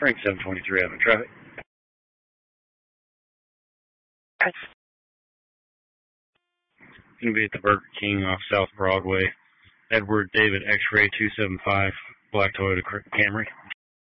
Frank 723 having traffic. Going to be at the Burger King off South Broadway. Edward David X-Ray 275, black Toyota Camry.